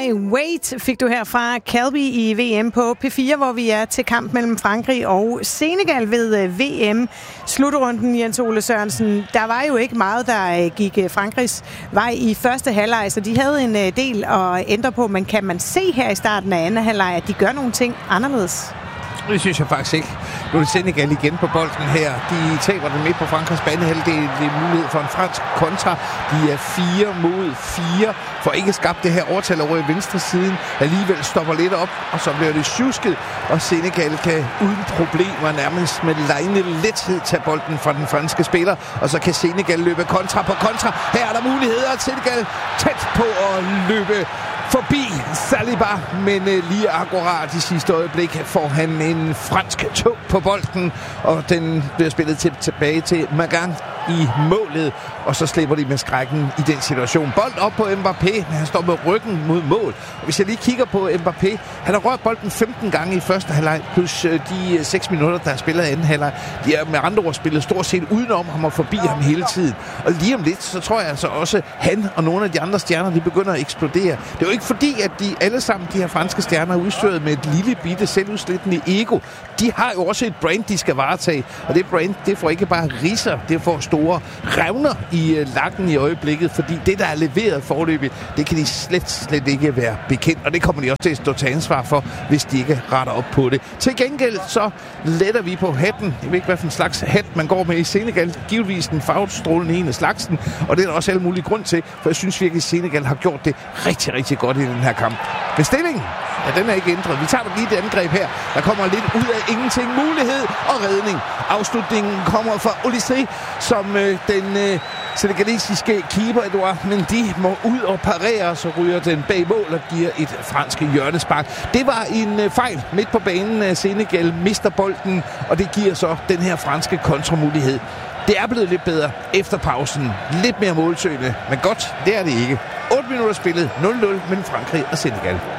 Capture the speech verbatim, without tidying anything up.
I Wait fik du her fra Calby i V M på P fire, hvor vi er til kamp mellem Frankrig og Senegal ved V M-slutrunden. Jens Ole Sørensen, der var jo ikke meget, der gik Frankrigs vej i første halvleg, så de havde en del at ændre på. Men kan man se her i starten af anden halvleg, at de gør nogle ting anderledes? Det synes jeg faktisk ikke. Nu er det Senegal igen på bolden her. De taber den midt på Frankrigs banehalvdel. Det er mulighed for en fransk kontra. De er fire mod fire. For ikke skabt det her overtal over i venstre siden. Alligevel stopper lidt op, og så bliver det sjusket. Og Senegal kan uden problemer nærmest med lejende lethed tage bolden fra den franske spiller. Og så kan Senegal løbe kontra på kontra. Her er der muligheder. Senegal tæt på at løbe forbi Saliba, men øh, lige akkurat i sidste øjeblik får han en fransk tog på bolden, og den bliver spillet til, tilbage til Magan i målet, og så slipper de med skrækken i den situation. Bold op på Mbappé, men han står med ryggen mod mål. Og hvis jeg lige kigger på Mbappé, han har rørt bolden femten gange i første halvleg, plus øh, de seks minutter, der er spillet i anden halvleg. De er med andre ord spillet stort set udenom ham og forbi ham hele tiden. Og lige om lidt, så tror jeg altså også, han og nogle af de andre stjerner, de begynder at eksplodere. Det er jo ikke fordi, at de alle sammen, de her franske stjerner, er udstyret med et lille bitte selvudslættende ego. De har jo også et brand, de skal varetage. Og det brand, det får ikke bare ridser, det får store revner i øh, lakken i øjeblikket, fordi det, der er leveret forløbigt, det kan de slet, slet ikke være bekendt. Og det kommer de også til at stå til ansvar for, hvis de ikke retter op på det. Til gengæld så letter vi på hatten. Jeg ved ikke, hvad for en slags hat man går med i Senegal. Givetvis den farvestrålende en af slagsen. Og det er der også alle mulige grund til, for jeg synes virkelig, at Senegal har gjort det rigtig, rigtig godt i den her kamp. Men stillingen, ja, den er ikke ændret. Vi tager da lige det angreb her. Der kommer lidt ud af ingenting. Mulighed og redning. Afslutningen kommer fra Olysée, som øh, den øh, senegalesiske keeper Edouard Mendy må ud og parere, så ryger den bag mål og giver et fransk hjørnespark. Det var en øh, fejl midt på banen. Senegal mister bolden, og det giver så den her franske kontramulighed. Det er blevet lidt bedre efter pausen. Lidt mere målsøgende, men godt, det er det ikke. otte minutter spillet, nul nul mellem Frankrig og Senegal.